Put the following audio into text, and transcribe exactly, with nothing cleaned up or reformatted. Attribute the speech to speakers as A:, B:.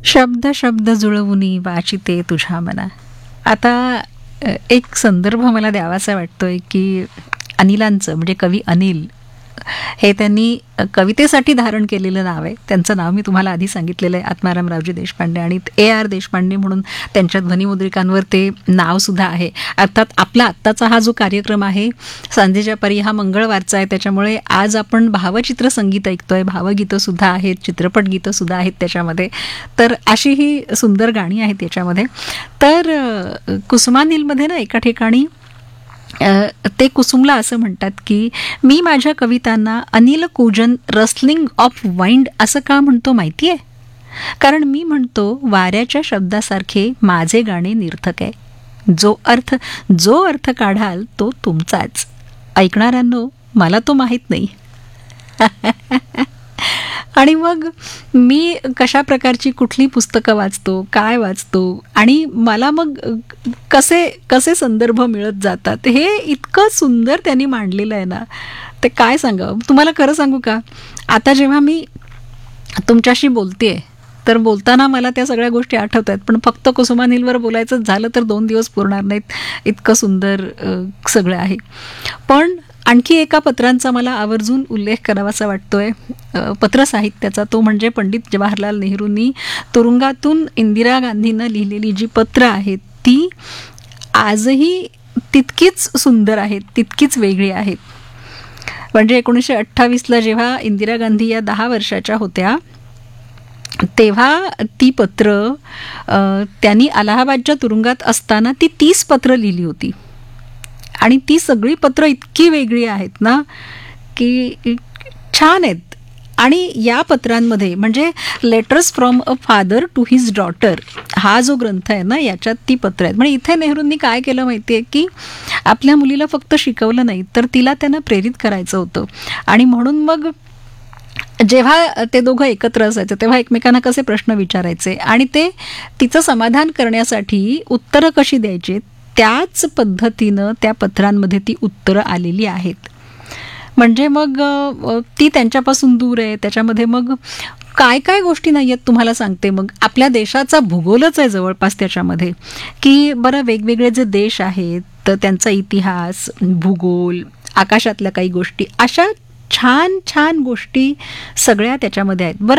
A: शब्द शब्द जुळवुनी वाचिते तुझ्या मना. आता अ, एक संदर्भ मला द्यावासा वाटतोय की अनिलांचं म्हणजे कवी अनिल हे त्यांनी अ, कवितेसाठी धारण केलेलं नाव आहे. त्यांचं नाव मी तुम्हाला आधी सांगितलेलं आहे, आत्मारामरावजी देशपांडे, आणि ए आर देशपांडे म्हणून त्यांच्या ध्वनिमुद्रिकांवर ते नावसुद्धा आहे. अर्थात आपला आत्ताचा हा जो कार्यक्रम आहे सांजेच्या परी हा मंगळवारचा आहे, त्याच्यामुळे आज आपण भावचित्र संगीत ऐकतोय, भावगीतंसुद्धा आहेत, चित्रपट गीतंसुद्धा आहेत त्याच्यामध्ये. तर अशी ही सुंदर गाणी आहेत याच्यामध्ये. तर अ, कुसुमानीलमध्ये ना एका ठिकाणी अ, ते कुसुमला असं म्हणतात की मी माझ्या कवितांना अनिल कूजन रस्लिंग ऑफ वाइंड असं का म्हणतो माहिती आहे? कारण मी म्हणतो वाऱ्याच्या शब्दासारखे माझे गाणे निर्थक आहे. जो अर्थ जो अर्थ काढाल तो तुमचाच. ऐकणाऱ्यांनो, मला तो माहीत नाही. आणि मग मी कशा प्रकारची कुठली पुस्तकं वाचतो, काय वाचतो, आणि मला मग कसे कसे संदर्भ मिळत जातात, हे इतकं सुंदर त्यांनी मांडलेलं आहे ना, ते काय सांगावं तुम्हाला. खरं सांगू का, आता जेव्हा मी तुमच्याशी बोलतेय तर बोलताना मला त्या सगळ्या गोष्टी आठवत आहेत, पण फक्त कुसुमानीलवर बोलायचं झालं तर दोन दिवस पुरणार नाहीत, इतकं सुंदर अ, सगळं आहे. पण आणखी एका पत्रांचा मला आवर्जून उल्लेख करावासा वाटतोय, अ, पत्र साहित्याचा. तो म्हणजे पंडित जवाहरलाल नेहरूंनी तुरुंगातून इंदिरा गांधींना लिहिलेली जी पत्र आहेत ती आजही तितकीच सुंदर आहेत, तितकीच वेगळी आहेत. म्हणजे एकोणीसशे अठ्ठावीसला जेव्हा इंदिरा गांधी या दहा वर्षाच्या होत्या तेव्हा ती पत्र अ, त्यांनी अलाहाबादच्या तुरुंगात असताना ती तीस पत्र लिहिली होती. आणि ती सगळी पत्र इतकी वेगळी आहेत ना की छान आहेत. आणि या पत्रांमध्ये म्हणजे letters from a father to his daughter हा जो ग्रंथ आहे ना, याच्यात ती पत्र आहेत. म्हणजे इथे नेहरूंनी काय केलं माहिती आहे की आपल्या मुलीला फक्त शिकवलं नाही तर तिला त्यांना प्रेरित करायचं होतं. आणि म्हणून मग जेव्हा ते दोघं एकत्र असायचे तेव्हा एकमेकांना कसे प्रश्न विचारायचे आणि ते तिचं समाधान करण्यासाठी उत्तरं कशी द्यायची, त्याच पद्धतीनं त्या पत्रांमध्ये ती उत्तरं आलेली आहेत. म्हणजे मग अ, ती त्यांच्यापासून दूर आहे, त्याच्यामध्ये मग काय काय गोष्टी नाही आहेत तुम्हाला सांगते. मग आपल्या देशाचा भूगोलच आहे जवळपास त्याच्यामध्ये, की बरं वेगवेगळे जे देश आहेत तर त्यांचा इतिहास, भूगोल, आकाशातल्या काही गोष्टी, अशा छान छान गोष्टी सगळ्या त्याच्यामध्ये आहेत. बरं